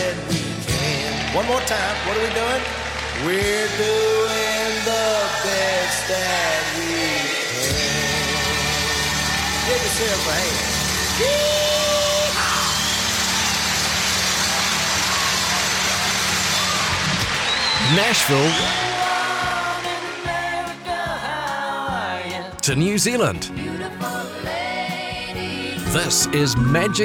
that we can. One more time. What are we doing? We're doing the best that we can. Give yourself a hand. Nashville to New Zealand. This is Magic